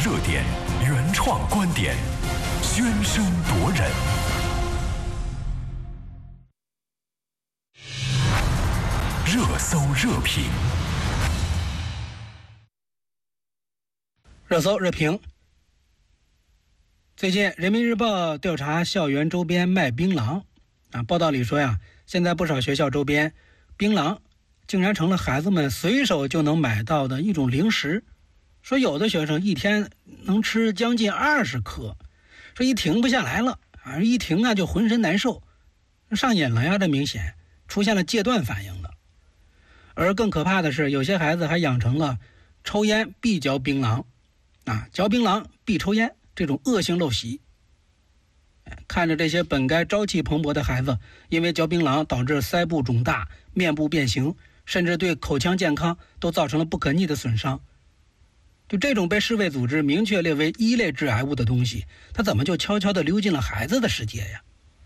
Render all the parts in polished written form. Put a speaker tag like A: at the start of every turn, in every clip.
A: 热点，原创观点，喧声夺人。热搜热评，
B: 热搜热评。最近《人民日报》调查校园周边卖槟榔报道里说现在不少学校周边槟榔竟然成了孩子们随手就能买到的一种零食，说有的学生一天能吃将近20颗，说一停不下来了一停就浑身难受，上瘾了这明显出现了戒断反应了。而更可怕的是，有些孩子还养成了抽烟必嚼槟榔嚼槟榔必抽烟这种恶性陋习。看着这些本该朝气蓬勃的孩子，因为嚼槟榔导致腮部肿大、面部变形，甚至对口腔健康都造成了不可逆的损伤。就这种被世卫组织明确列为1类致癌物的东西，它怎么就悄悄地溜进了孩子的世界呀？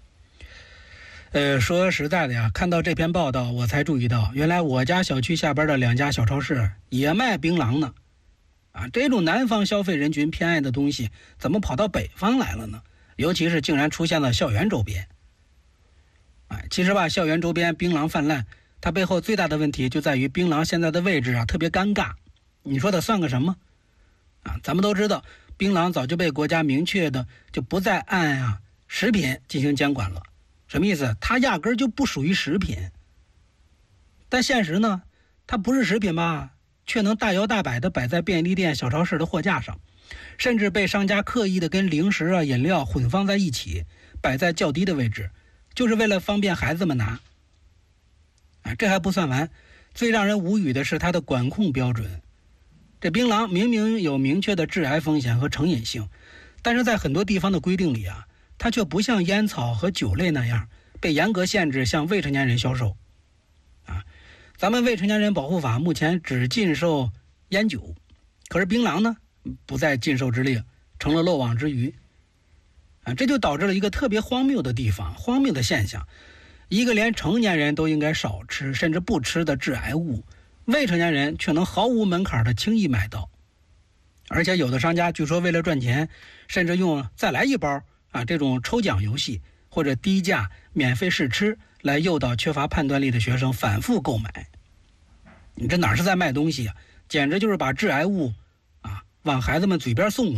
B: 说实在的看到这篇报道我才注意到，原来我家小区下边的2家小超市也卖槟榔呢。这种南方消费人群偏爱的东西怎么跑到北方来了呢？尤其是竟然出现了校园周边。其实校园周边槟榔泛滥，它背后最大的问题就在于槟榔现在的位置特别尴尬。你说它算个什么？咱们都知道，槟榔早就被国家明确的就不再按食品进行监管了。什么意思？它压根就不属于食品。但现实呢，它不是食品却能大摇大摆地摆在便利店、小超市的货架上，甚至被商家刻意的跟零食饮料混放在一起，摆在较低的位置，就是为了方便孩子们拿。这还不算完，最让人无语的是它的管控标准。这槟榔明明有明确的致癌风险和成瘾性，但是在很多地方的规定里它却不像烟草和酒类那样被严格限制向未成年人销售。咱们未成年人保护法目前只禁售烟酒，可是槟榔呢不在禁售之列，成了漏网之鱼。这就导致了一个特别荒谬的地方，荒谬的现象，一个连成年人都应该少吃甚至不吃的致癌物，未成年人却能毫无门槛的轻易买到。而且有的商家据说为了赚钱，甚至用再来一包这种抽奖游戏或者低价免费试吃来诱导缺乏判断力的学生反复购买。你这哪是在卖东西简直就是把致癌物往孩子们嘴边送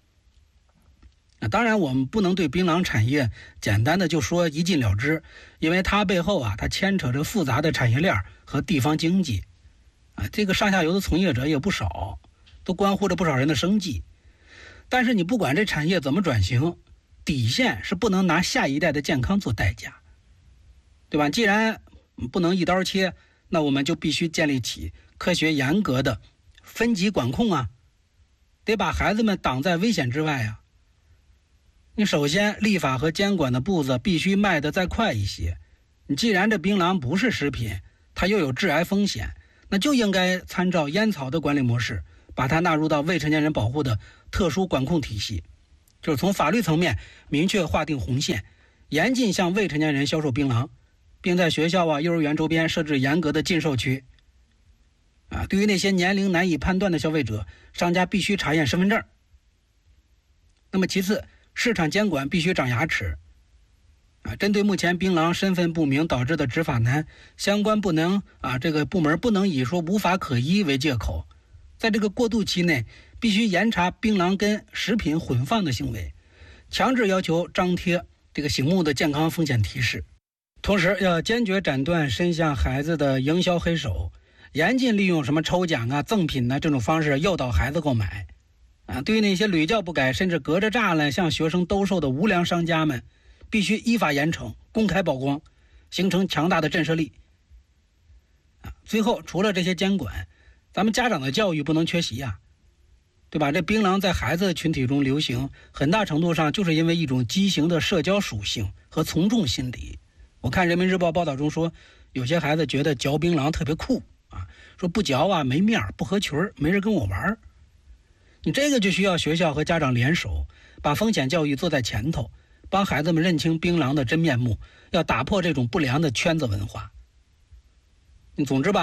B: 当然我们不能对槟榔产业简单的就说一禁了之，因为它背后它牵扯着复杂的产业链和地方经济这个上下游的从业者也不少，都关乎着不少人的生计。但是你不管这产业怎么转型，底线是不能拿下一代的健康做代价，对吧？既然不能一刀切，那我们就必须建立起科学严格的分级管控得把孩子们挡在危险之外你首先立法和监管的步子必须迈得再快一些。你既然这槟榔不是食品，它又有致癌风险，那就应该参照烟草的管理模式，把它纳入到未成年人保护的特殊管控体系，就是从法律层面明确划定红线，严禁向未成年人销售槟榔，并在学校幼儿园周边设置严格的禁售区对于那些年龄难以判断的消费者，商家必须查验身份证。那么其次，市场监管必须长牙齿针对目前槟榔身份不明导致的执法难，相关部门这个部门不能以说无法可依为借口，在这个过渡期内必须严查槟榔跟食品混放的行为，强制要求张贴这个醒目的健康风险提示。同时要坚决斩断伸向孩子的营销黑手，严禁利用什么抽奖赠品这种方式诱导孩子购买对于那些屡教不改甚至隔着栅栏向学生兜售的无良商家们，必须依法严惩，公开曝光，形成强大的震慑力最后，除了这些监管，咱们家长的教育不能缺席对吧？这槟榔在孩子群体中流行，很大程度上就是因为一种畸形的社交属性和从众心理。我看人民日报报道中说，有些孩子觉得嚼槟榔特别酷说不嚼没面儿，不合群，没人跟我玩。你这个就需要学校和家长联手，把风险教育做在前头，帮孩子们认清槟榔的真面目，要打破这种不良的圈子文化。总之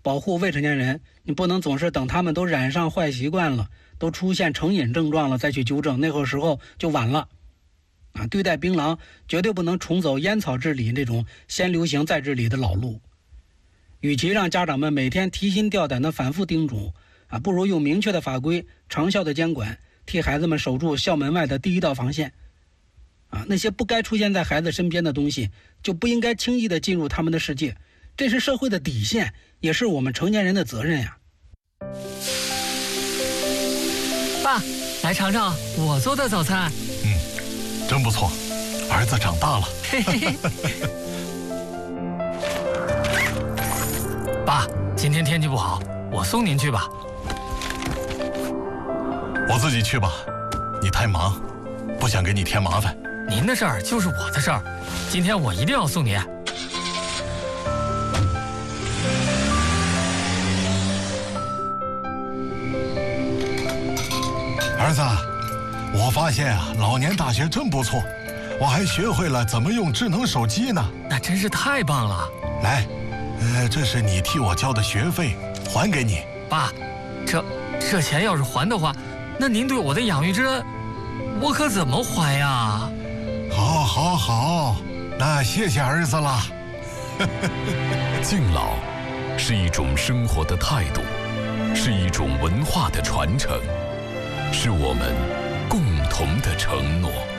B: 保护未成年人，你不能总是等他们都染上坏习惯了，都出现成瘾症状了再去纠正，那个时候就晚了。对待槟榔绝对不能重走烟草治理那种先流行再治理的老路。与其让家长们每天提心吊胆的反复叮嘱，不如用明确的法规、长效的监管，替孩子们守住校门外的第一道防线。那些不该出现在孩子身边的东西，就不应该轻易的进入他们的世界，这是社会的底线，也是我们成年人的责任呀。
C: 爸，来尝尝我做的早餐。
A: 真不错，儿子长大了。
C: 爸，今天天气不好，我送您去吧。
A: 我自己去吧，你太忙，不想给你添麻烦。
C: 您的事儿就是我的事儿，今天我一定要送您。
A: 儿子，我发现老年大学真不错，我还学会了怎么用智能手机呢。
C: 那真是太棒了。
A: 来，这是你替我交的学费，还给你。
C: 爸，这钱要是还的话，那您对我的养育之恩，我可怎么还呀？
A: 好，那谢谢儿子了。
D: 敬老是一种生活的态度，是一种文化的传承，是我们共同的承诺。